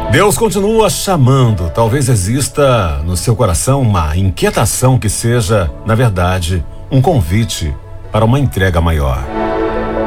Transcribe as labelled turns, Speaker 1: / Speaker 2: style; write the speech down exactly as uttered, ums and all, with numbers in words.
Speaker 1: Deus continua chamando. Talvez exista no seu coração uma inquietação que seja, na verdade, um convite para uma entrega maior.